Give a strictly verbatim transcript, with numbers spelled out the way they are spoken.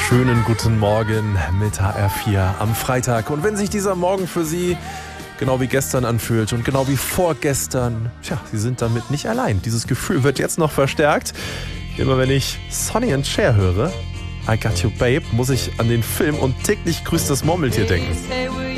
Schönen guten Morgen mit H R vier am Freitag. Und wenn sich dieser Morgen für Sie genau wie gestern anfühlt und genau wie vorgestern, tja, Sie sind damit nicht allein. Dieses Gefühl wird jetzt noch verstärkt. Immer wenn ich Sonny and Cher höre, I Got You Babe, muss ich an den Film und täglich grüßt das Murmeltier denken.